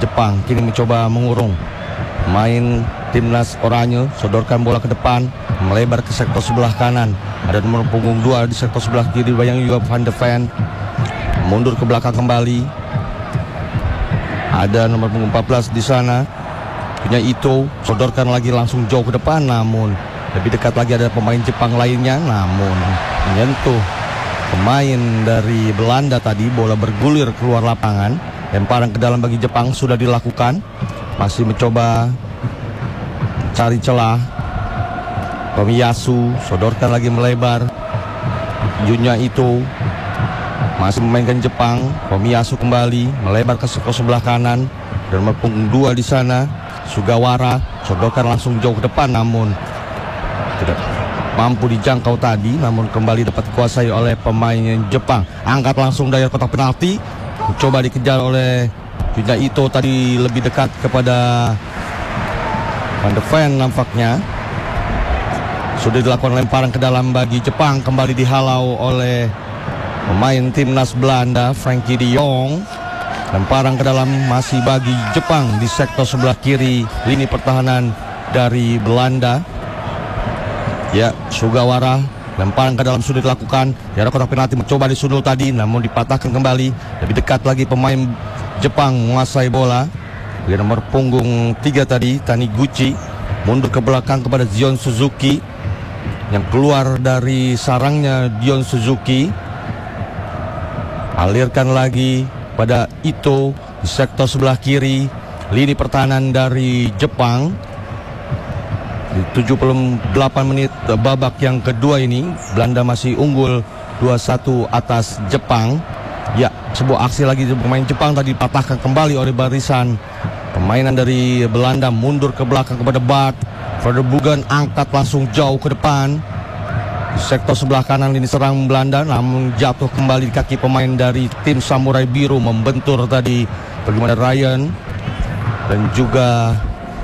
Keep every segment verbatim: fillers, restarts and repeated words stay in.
Jepang kini mencoba mengurung main timnas oranye, sodorkan bola ke depan, melebar ke sektor sebelah kanan. Ada nomor punggung dua di sektor sebelah kiri, bayang juga Van de Ven. Mundur ke belakang kembali. Ada nomor punggung empat belas di sana, punya Ito, sodorkan lagi langsung jauh ke depan, namun lebih dekat lagi ada pemain Jepang lainnya, namun menyentuh pemain dari Belanda tadi. Bola bergulir keluar lapangan. Lemparan ke dalam bagi Jepang sudah dilakukan. Masih mencoba cari celah. Tomiyasu sodorkan lagi melebar. Junya Ito masih memainkan Jepang. Tomiyasu kembali melebar ke sektor sebelah kanan. Dan nomor punggung dua di sana, Sugawara, sodorkan langsung jauh ke depan, namun tidak mampu dijangkau tadi, namun kembali dapat dikuasai oleh pemain Jepang. Angkat langsung dari kotak penalti, coba dikejar oleh Junya Ito tadi, lebih dekat kepada Van de Ven nampaknya. Sudah dilakukan lemparan ke dalam bagi Jepang, kembali dihalau oleh pemain timnas Belanda, Frankie de Jong. Lemparan ke dalam masih bagi Jepang di sektor sebelah kiri lini pertahanan dari Belanda. Ya, Sugawara, lemparan ke dalam sudah dilakukan. Ya, ada kotak penalti mencoba disundul tadi, namun dipatahkan kembali. Lebih dekat lagi pemain Jepang menguasai bola. Dia nomor punggung tiga tadi, Taniguchi, mundur ke belakang kepada Zion Suzuki, yang keluar dari sarangnya Dion Suzuki. Alirkan lagi pada Ito di sektor sebelah kiri lini pertahanan dari Jepang. Di tujuh puluh delapan menit babak yang kedua ini, Belanda masih unggul dua satu atas Jepang. Ya, sebuah aksi lagi pemain Jepang tadi patahkan kembali oleh barisan permainan dari Belanda. Mundur ke belakang kepada Bart Verbruggen, angkat langsung jauh ke depan di sektor sebelah kanan lini serang Belanda, namun jatuh kembali di kaki pemain dari tim Samurai Biru. Membentur tadi bagaimana Ryan dan juga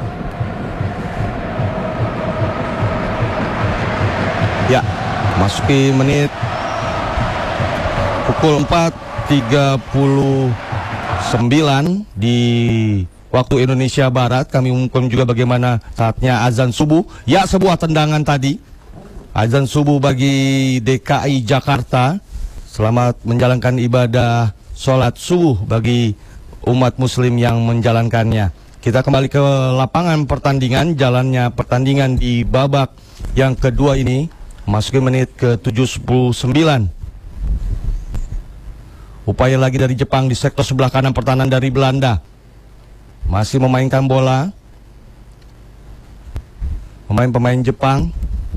ya, masuki menit pukul empat tiga puluh sembilan di waktu Indonesia Barat. Kami umumkan juga bagaimana saatnya azan subuh. Ya, sebuah tendangan tadi, azan subuh bagi D K I Jakarta. Selamat menjalankan ibadah sholat subuh bagi umat muslim yang menjalankannya. Kita kembali ke lapangan pertandingan. Jalannya pertandingan di babak yang kedua ini, masuki menit ke tujuh puluh sembilan. Upaya lagi dari Jepang di sektor sebelah kanan pertahanan dari Belanda. Masih memainkan bola pemain-pemain Jepang.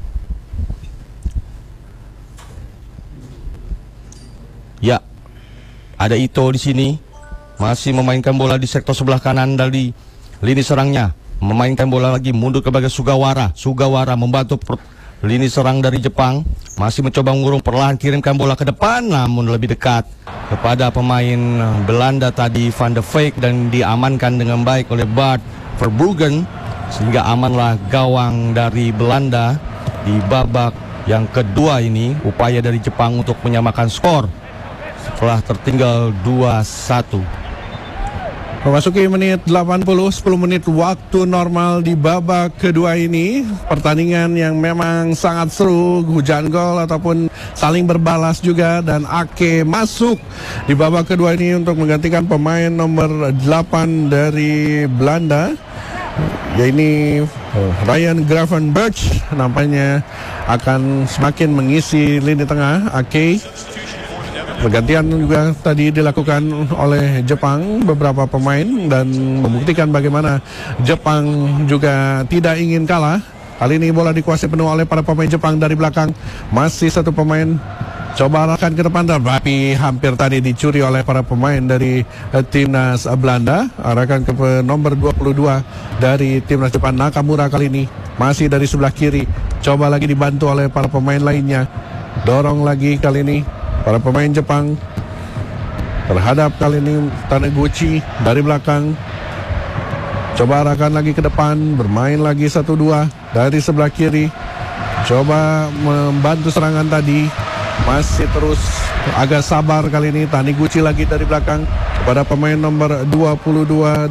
Ya, ada Ito di sini, masih memainkan bola di sektor sebelah kanan dari lini serangnya. Memainkan bola lagi, mundur ke bagian Sugawara. Sugawara membantu lini serang dari Jepang, masih mencoba mengurung, perlahan kirimkan bola ke depan, namun lebih dekat kepada pemain Belanda tadi, Van de Beek, dan diamankan dengan baik oleh Bart Verbruggen, sehingga amanlah gawang dari Belanda di babak yang kedua ini. Upaya dari Jepang untuk menyamakan skor setelah tertinggal dua satu. Memasuki menit delapan puluh, sepuluh menit waktu normal di babak kedua ini. Pertandingan yang memang sangat seru, hujan gol ataupun saling berbalas juga. Dan Ake masuk di babak kedua ini untuk menggantikan pemain nomor delapan dari Belanda, yaitu Ryan Gravenberch. Nampaknya akan semakin mengisi lini tengah Ake. Pergantian juga tadi dilakukan oleh Jepang, beberapa pemain, dan membuktikan bagaimana Jepang juga tidak ingin kalah. Kali ini bola dikuasai penuh oleh para pemain Jepang dari belakang. Masih satu pemain coba arahkan ke depan, tapi hampir tadi dicuri oleh para pemain dari uh, timnas uh, Belanda. Arahkan ke nomor dua puluh dua dari timnas Jepang, Nakamura. Kali ini masih dari sebelah kiri, coba lagi dibantu oleh para pemain lainnya. Dorong lagi kali ini para pemain Jepang terhadap kali ini Taniguchi dari belakang. Coba arahkan lagi ke depan, bermain lagi satu dua dari sebelah kiri. Coba membantu serangan tadi, masih terus agak sabar kali ini. Taniguchi lagi dari belakang kepada pemain nomor dua puluh dua